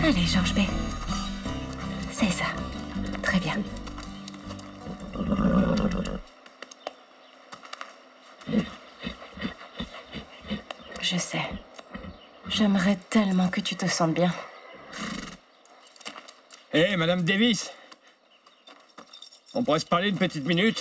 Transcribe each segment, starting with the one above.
Allez, Georges B. C'est ça. Très bien. Je sais. J'aimerais tellement que tu te sentes bien. Hé, Madame Davis. On pourrait se parler une petite minute?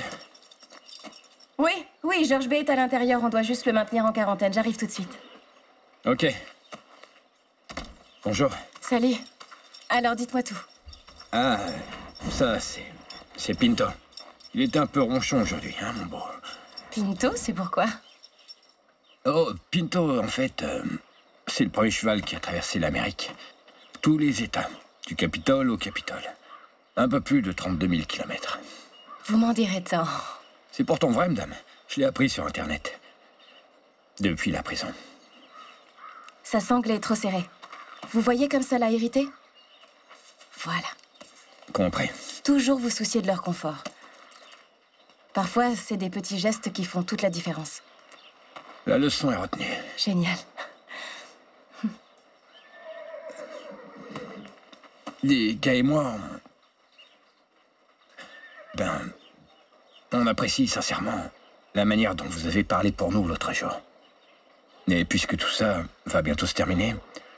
Oui, Georges B est à l'intérieur. On doit juste le maintenir en quarantaine. J'arrive tout de suite. Ok. Bonjour. Salut. Alors, dites-moi tout. Ah, ça, c'est Pinto. Il était un peu ronchon aujourd'hui, hein, mon beau. Pinto, c'est pourquoi? Oh, Pinto, en fait, c'est le premier cheval qui a traversé l'Amérique. Tous les États, du Capitole au Capitole. Un peu plus de 32 000 kilomètres. Vous m'en direz tant. C'est pourtant vrai, madame. Je l'ai appris sur Internet. Depuis la prison. Sa sangle est trop serrée. Vous voyez comme ça l'a irrité? Voilà. Compris. Toujours vous soucier de leur confort. Parfois, c'est des petits gestes qui font toute la différence. La leçon est retenue. Génial. Les gars et moi, on apprécie sincèrement la manière dont vous avez parlé pour nous l'autre jour. Et puisque tout ça va bientôt se terminer,